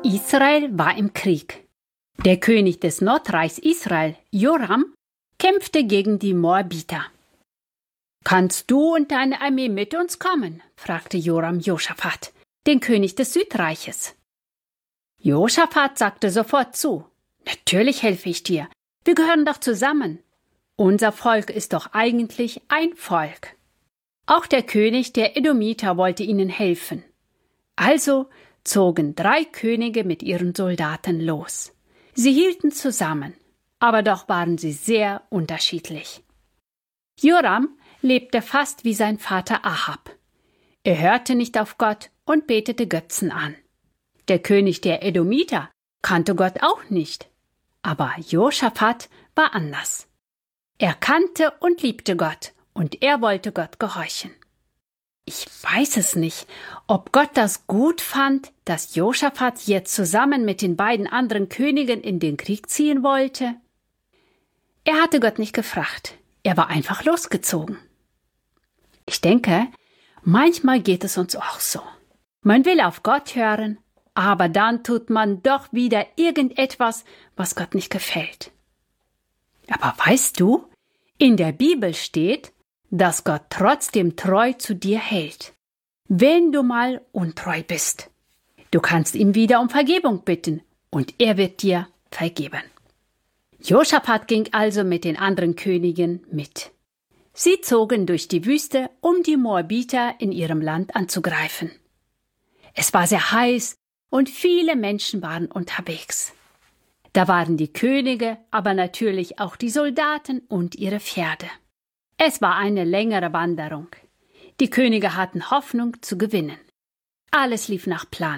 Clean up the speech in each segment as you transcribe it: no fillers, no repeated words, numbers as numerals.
Israel war im Krieg. Der König des Nordreichs Israel, Joram, kämpfte gegen die Moabiter. »Kannst du und deine Armee mit uns kommen?« fragte Joram Josaphat, den König des Südreiches. Josaphat sagte sofort zu: »Natürlich helfe ich dir. Wir gehören doch zusammen. Unser Volk ist doch eigentlich ein Volk.« Auch der König der Edomiter wollte ihnen helfen. Also zogen 3 Könige mit ihren Soldaten los. Sie hielten zusammen, aber doch waren sie sehr unterschiedlich. Joram lebte fast wie sein Vater Ahab. Er hörte nicht auf Gott und betete Götzen an. Der König der Edomiter kannte Gott auch nicht. Aber Josaphat war anders. Er kannte und liebte Gott und er wollte Gott gehorchen. Ich weiß es nicht, ob Gott das gut fand, dass Josaphat jetzt zusammen mit den beiden anderen Königen in den Krieg ziehen wollte. Er hatte Gott nicht gefragt. Er war einfach losgezogen. Ich denke, manchmal geht es uns auch so. Man will auf Gott hören, aber dann tut man doch wieder irgendetwas, was Gott nicht gefällt. Aber weißt du, in der Bibel steht, dass Gott trotzdem treu zu dir hält, wenn du mal untreu bist. Du kannst ihm wieder um Vergebung bitten und er wird dir vergeben. Josaphat ging also mit den anderen Königen mit. Sie zogen durch die Wüste, um die Moabiter in ihrem Land anzugreifen. Es war sehr heiß und viele Menschen waren unterwegs. Da waren die Könige, aber natürlich auch die Soldaten und ihre Pferde. Es war eine längere Wanderung. Die Könige hatten Hoffnung zu gewinnen. Alles lief nach Plan.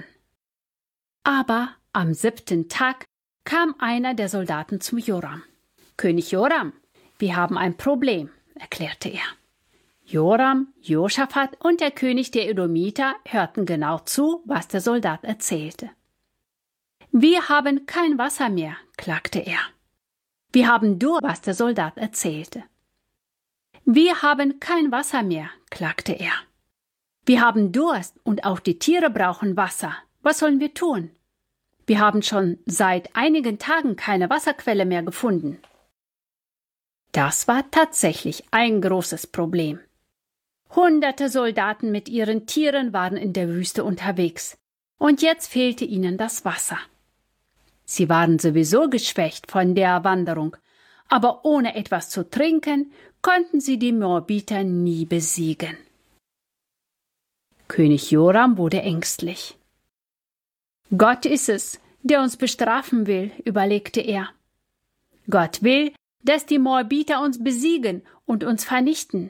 Aber am 7. Tag kam einer der Soldaten zum Joram. »König Joram, wir haben ein Problem«, erklärte er. Joram, Josaphat und der König der Edomiter hörten genau zu, was der Soldat erzählte. »Wir haben kein Wasser mehr«, klagte er. »Wir haben Durst«, was der Soldat erzählte. »Wir haben kein Wasser mehr«, klagte er. »Wir haben Durst und auch die Tiere brauchen Wasser. Was sollen wir tun? Wir haben schon seit einigen Tagen keine Wasserquelle mehr gefunden.« Das war tatsächlich ein großes Problem. Hunderte Soldaten mit ihren Tieren waren in der Wüste unterwegs, und jetzt fehlte ihnen das Wasser. Sie waren sowieso geschwächt von der Wanderung, aber ohne etwas zu trinken, konnten sie die Moabiter nie besiegen. König Joram wurde ängstlich. »Gott ist es, der uns bestrafen will«, überlegte er. »Gott will, dass die Moabiter uns besiegen und uns vernichten.«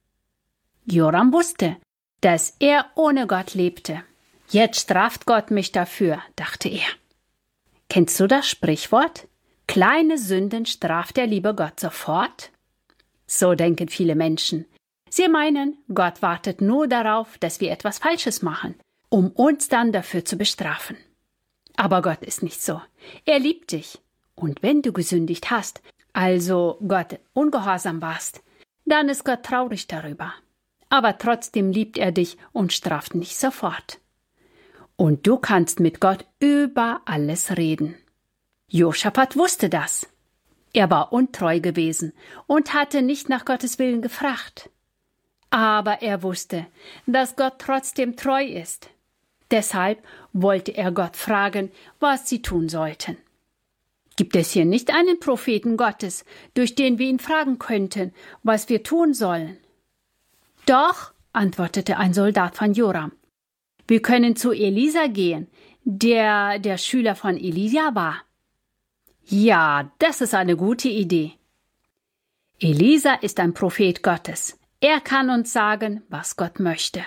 Joram wusste, dass er ohne Gott lebte. »Jetzt straft Gott mich dafür«, dachte er. Kennst du das Sprichwort? Kleine Sünden straft der liebe Gott sofort? So denken viele Menschen. Sie meinen, Gott wartet nur darauf, dass wir etwas Falsches machen, um uns dann dafür zu bestrafen. Aber Gott ist nicht so. Er liebt dich. Und wenn du gesündigt hast, also Gott ungehorsam warst, dann ist Gott traurig darüber. Aber trotzdem liebt er dich und straft nicht sofort. Und du kannst mit Gott über alles reden. Josaphat wusste das. Er war untreu gewesen und hatte nicht nach Gottes Willen gefragt. Aber er wusste, dass Gott trotzdem treu ist. Deshalb wollte er Gott fragen, was sie tun sollten. Gibt es hier nicht einen Propheten Gottes, durch den wir ihn fragen könnten, was wir tun sollen? Doch, antwortete ein Soldat von Joram. Wir können zu Elisa gehen, der Schüler von Elia war. Ja, das ist eine gute Idee. Elisa ist ein Prophet Gottes. Er kann uns sagen, was Gott möchte.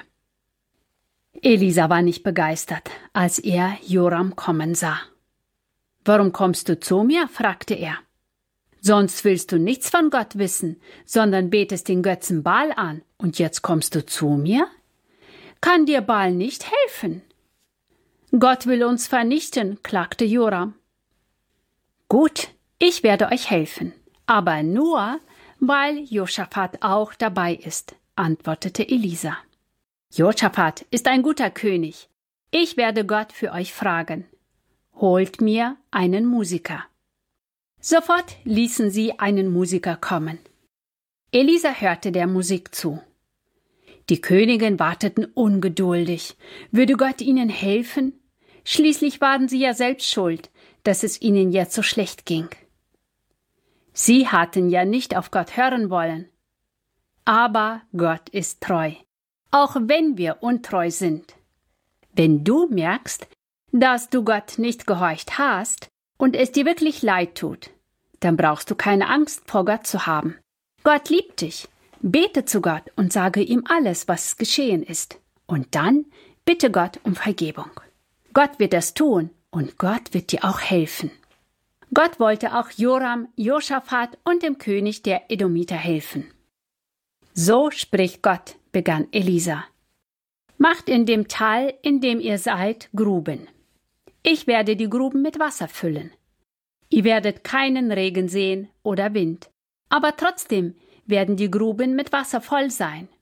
Elisa war nicht begeistert, als er Joram kommen sah. »Warum kommst du zu mir?« fragte er. »Sonst willst du nichts von Gott wissen, sondern betest den Götzen Baal an, und jetzt kommst du zu mir? Kann dir Baal nicht helfen?« »Gott will uns vernichten«, klagte Joram. »Gut, ich werde euch helfen, aber nur, weil Josaphat auch dabei ist«, antwortete Elisa. »Josaphat ist ein guter König. Ich werde Gott für euch fragen. holt mir einen Musiker. Sofort ließen sie einen Musiker kommen. Elisa hörte der Musik zu. Die Königin warteten ungeduldig. Würde Gott ihnen helfen? Schließlich waren sie ja selbst schuld, dass es ihnen jetzt so schlecht ging. Sie hatten ja nicht auf Gott hören wollen. Aber Gott ist treu, auch wenn wir untreu sind. Wenn du merkst, dass du Gott nicht gehorcht hast und es dir wirklich leid tut, dann brauchst du keine Angst vor Gott zu haben. Gott liebt dich. Bete zu Gott und sage ihm alles, was geschehen ist. Und dann bitte Gott um Vergebung. Gott wird das tun und Gott wird dir auch helfen. Gott wollte auch Joram, Josaphat und dem König der Edomiter helfen. So spricht Gott, begann Elisa. Macht in dem Tal, in dem ihr seid, Gruben. Ich werde die Gruben mit Wasser füllen. Ihr werdet keinen Regen sehen oder Wind, aber trotzdem werden die Gruben mit Wasser voll sein.